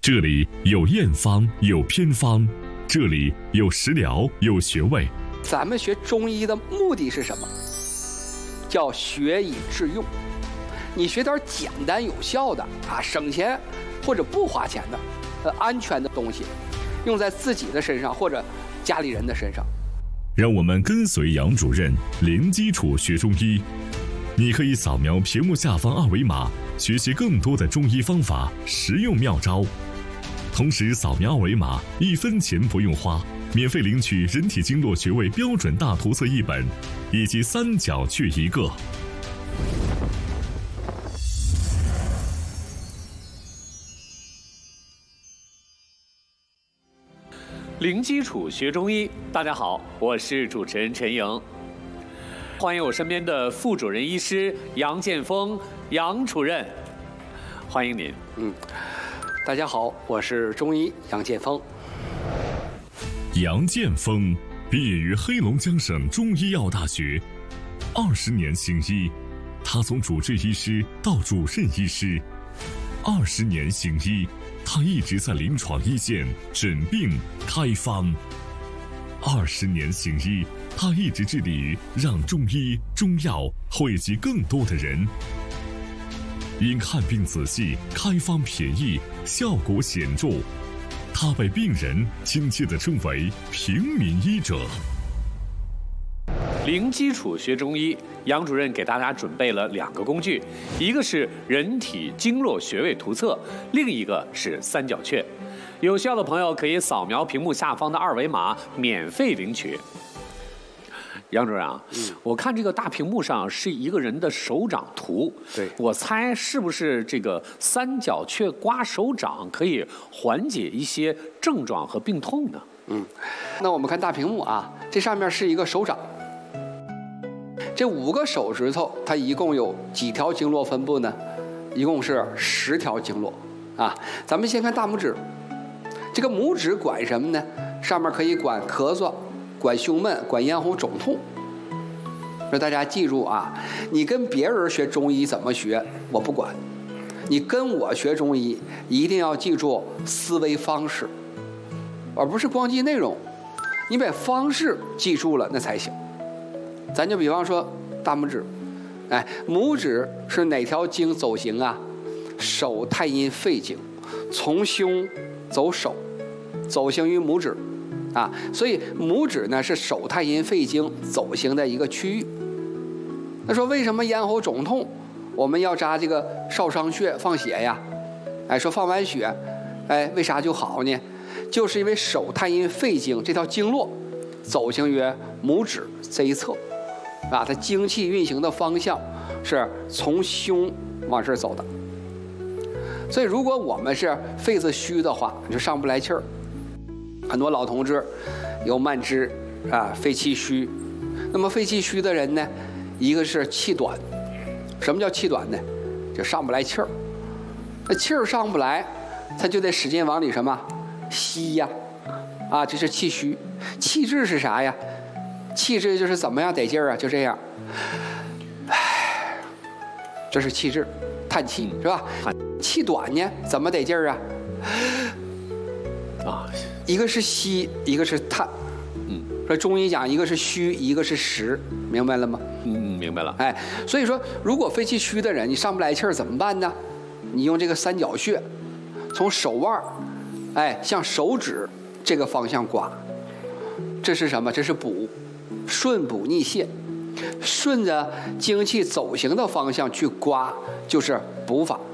这里有验方，有偏方，这里有食疗，有穴位。 咱们学中医的目的是什么？叫学以致用。你学点简单有效的省钱或者不花钱的安全的东西，用在自己的身上或者家里人的身上。 让我们跟随杨主任零基础学中医。你可以扫描屏幕下方二维码，学习更多的中医方法、实用妙招。同时扫描二维码，1分钱不用花，免费领取人体经络穴位标准大图册1本，以及3角穴1个。 零基础学中医，大家好，我是主持人陈莹，欢迎我身边的副主任医师杨建峰杨主任，欢迎您。 大家好，我是中医杨建峰。 杨建峰毕业于黑龙江省中医药大学，20年行医，他从主治医师到主任医师，20年行医，他一直在临床一线诊病开方。20年行医，他一直致力于让中医中药惠及更多的人。因看病仔细，开方便宜，效果显著，他被病人亲切地称为平民医者。 零基础学中医，杨主任给大家准备了2个工具，一个是人体经络穴位图册，另一个是3角穴。有需要的朋友可以扫描屏幕下方的二维码，免费领取。杨主任我看这个大屏幕上是一个人的手掌图， 对，我猜是不是这个3角穴刮手掌可以缓解一些症状和病痛呢？ 那我们看大屏幕这上面是一个手掌，这5个手指头它一共有几条经络分布呢？一共是10条经络咱们先看大拇指，这个拇指管什么呢？上面可以管咳嗽，管胸闷，管咽喉肿痛。说大家记住你跟别人学中医怎么学我不管，你跟我学中医一定要记住思维方式，而不是光记内容，你把方式记住了那才行。咱就比方说大拇指，拇指是哪条经走行手太阴肺经，从胸走手，走行于拇指所以拇指呢是手太阴肺经走行的一个区域。那说为什么咽喉肿痛我们要扎这个少商穴放血呀？说放完血为啥就好呢？就是因为手太阴肺经这条经络走行于拇指这一侧它精气运行的方向是从胸往这走的。所以如果我们是肺子虚的话，就上不来气儿。很多老同志有慢支肺气虚。那么肺气虚的人呢，一个是气短。什么叫气短呢？就上不来气儿。那气儿上不来，他就得使劲往里什么吸呀这是气虚。气滞是啥呀？气滞就是怎么样得劲儿就这样，这是气滞，叹气是吧？气短呢怎么得劲儿一个是吸，一个是叹。说中医讲一个是虚，一个是实，明白了吗？ 明白了。 所以说如果肺气虚的人你上不来气儿怎么办呢？你用这个3角穴，从手腕向手指这个方向刮。这是什么？这是补，顺补逆泻，顺着精气走行的方向去刮，就是补法。